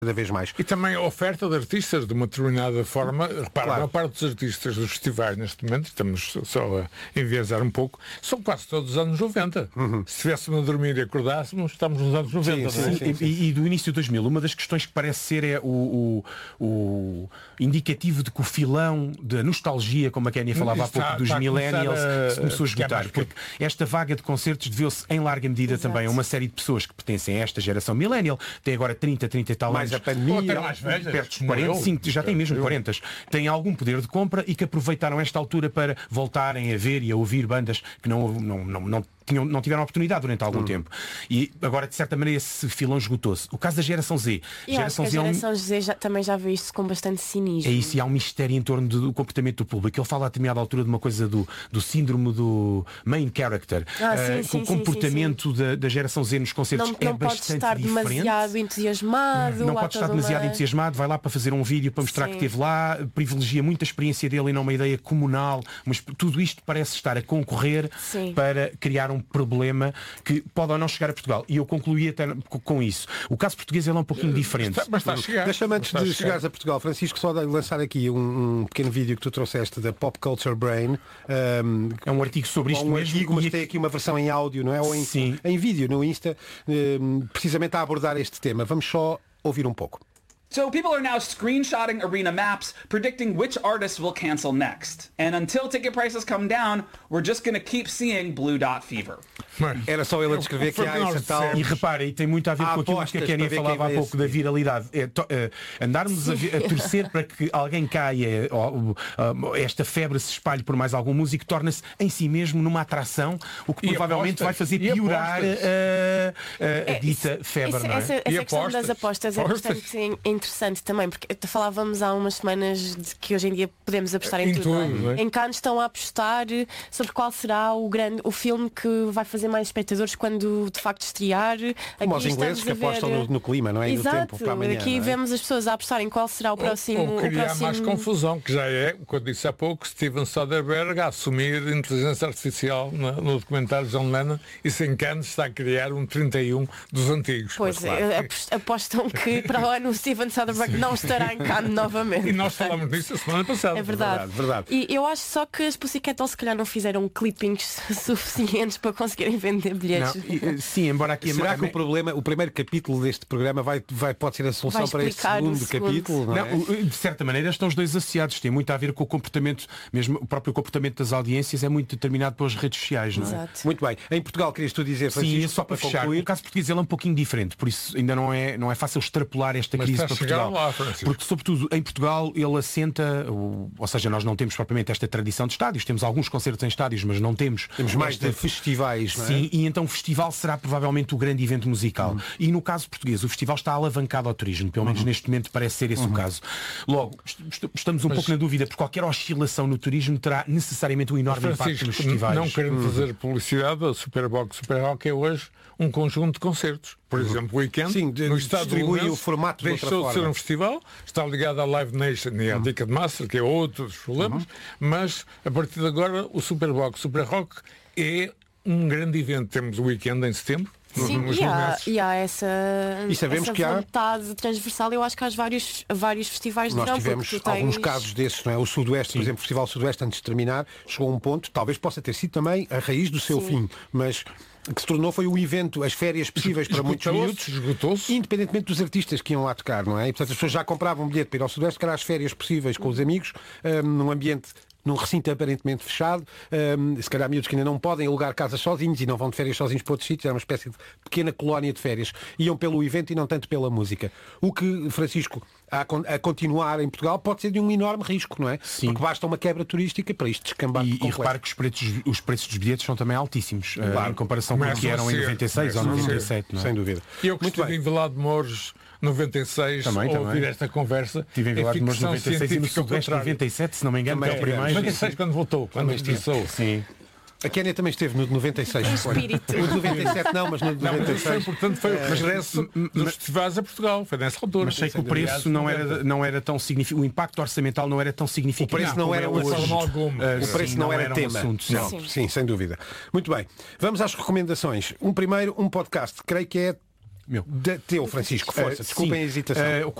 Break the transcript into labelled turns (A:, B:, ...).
A: cada vez mais.
B: E também a oferta de artistas de uma determinada forma. Repara, a maior parte dos artistas dos festivais neste momento, estamos só a enviesar um pouco, são quase todos os anos 90. Se estivéssemos a dormir e acordássemos, estamos nos anos 90.
C: Sim. E do início de 2000, uma das questões que parece ser é o indicativo de que o filão da nostalgia, como a Kénia falava há pouco, dos millennials, se começou a esgotar. Porque esta vaga de concertos deveu-se em larga medida também a uma série de pessoas que pertencem a esta geração millennial, tem agora 30 e tal anos.
A: A pandemia,
B: mais velhas,
C: perto dos 40, sim, já tem mesmo 40, têm algum poder de compra e que aproveitaram esta altura para voltarem a ver e a ouvir bandas que não tiveram oportunidade durante algum tempo. E agora, de certa maneira, esse filão esgotou-se. O caso da geração Z.
D: A geração Z também já viu isso com bastante cinismo.
C: É isso, e há um mistério em torno do comportamento do público. Ele fala a determinada altura de uma coisa do síndrome do main character. O comportamento da geração Z nos concertos é bastante diferente.
D: Não pode estar demasiado entusiasmado.
C: Não pode estar demasiado entusiasmado. Vai lá para fazer um vídeo para mostrar que esteve lá, privilegia muito a experiência dele e não uma ideia comunal. Mas tudo isto parece estar a concorrer para criar um problema que pode ou não chegar a Portugal. E eu concluí até com isso. O caso português é um pouquinho diferente.
B: Mas está a chegar.
A: Deixa-me antes de chegares a Portugal, Francisco, só lançar aqui um pequeno vídeo que tu trouxeste da Pop Culture Brain.
C: É um artigo sobre isto mesmo.
A: Artigo, mas tem aqui uma versão em áudio, não é? Ou em vídeo no Insta, precisamente a abordar este tema. Vamos só ouvir um pouco.
E: So people are now screenshotting arena maps, predicting which artists will cancel next. And until ticket prices come down, we're just going to keep seeing Blue Dot Fever.
A: Era só ele a descrever que há essa tal...
C: E repara, e tem muito a ver com aquilo que a Kénia falava há pouco da viralidade. Andarmos a torcer para que alguém caia, esta febre se espalhe por mais algum músico, torna-se em si mesmo numa atração, o que provavelmente vai fazer piorar a dita febre.
D: Essa questão das apostas é bastante interessante também, porque falávamos há umas semanas de que hoje em dia podemos apostar em tudo. Em Cannes estão a apostar sobre qual será o filme que vai fazer mais espectadores quando de facto estrear.
A: Como os ingleses que apostam no clima, não é?
D: Exato.
A: No tempo para amanhã.
D: Aqui vemos as pessoas a apostarem qual será o próximo.
B: Ou criar mais confusão, que já é, como disse há pouco, Steven Soderbergh a assumir inteligência artificial no documentário John Lennon, e sem Cannes está a criar um 31 dos antigos.
D: Pois apostam que para o ano o Steven Soderbergh não estará em Cannes novamente.
B: E nós falámos disso a semana passada.
D: É verdade. E eu acho só que as Pussycat Dolls se calhar não fizeram clippings suficientes para conseguirem vender bilhetes.
C: Sim, embora aqui...
A: Será que o primeiro capítulo deste programa pode ser a solução para este segundo capítulo? Não,
C: de certa maneira estão os dois associados. Tem muito a ver com o comportamento, mesmo o próprio comportamento das audiências é muito determinado pelas redes sociais, não é?
D: Exato.
A: Muito bem. Em Portugal, querias tu dizer, Francisco,
C: sim, só para fechar. O caso português é um pouquinho diferente, por isso ainda não é fácil extrapolar esta crise para Portugal. Porque, sobretudo, em Portugal ele assenta, ou seja, nós não temos propriamente esta tradição de estádios, temos alguns concertos em estádios, mas não temos
A: mais de festivais, não é?
C: Sim, e então o festival será provavelmente o grande evento musical. E no caso português, o festival está alavancado ao turismo, pelo menos neste momento parece ser esse o caso. Logo, estamos um pouco na dúvida, porque qualquer oscilação no turismo terá necessariamente um enorme impacto nos festivais.
B: Não querendo fazer publicidade, a Superbox Super Rock é hoje um conjunto de concertos. Por exemplo, o Weekend, no estado
A: distribui o formato
B: deixou de ser um festival, está ligado à Live Nation e à Ticketmaster, que é outro dos problemas, mas a partir de agora o Superbox Super Rock é um grande evento. Temos o Weekend em setembro.
D: Sim, e há essa vontade transversal. Eu acho que há vários festivais de verão.
A: Nós tivemos alguns casos desses, não é? O Sudoeste, por exemplo, o Festival Sudoeste, antes de terminar, chegou a um ponto, talvez possa ter sido também a raiz do seu fim, mas que se tornou foi o evento, as férias possíveis para muitos minutos,
B: esgotou-se,
A: independentemente dos artistas que iam lá tocar, não é? E, portanto, as pessoas já compravam um bilhete para ir ao Sudoeste, que era as férias possíveis com os amigos, num ambiente, num recinto aparentemente fechado, se calhar miúdos que ainda não podem alugar casas sozinhos e não vão de férias sozinhos para outros sítios, era uma espécie de pequena colónia de férias. Iam pelo evento e não tanto pela música. O que, Francisco, a continuar em Portugal pode ser de um enorme risco, não é?
C: Sim.
A: Porque basta uma quebra turística para isto descambar.
C: E repare que os preços dos bilhetes são também altíssimos, em comparação com o que eram em 96 ou 97. Não é?
A: Sem dúvida.
B: Eu que estive em Vilar de Mouros 96, também. Ouvir esta conversa.
C: Estive em Vilar de Mouros 96 e no Sudoeste 97, se não me engano, que é o primeiro.
B: 96 quando voltou, quando regressou.
C: Sim.
A: A Kénia também esteve no de 96.
D: O de
A: 97 não, mas no de 96.
B: Portanto, foi o regresso dos festivais a Portugal. Foi nessa altura.
C: Mas sei que o preço não era tão significativo. O impacto orçamental não era tão significativo.
A: O preço não era
B: de forma alguma.
A: O preço não era tema. Sim, sem dúvida. Muito bem. Vamos às recomendações. Primeiro, um podcast. Creio que é
C: Meu.
A: Teu, Francisco, força, desculpem a hesitação.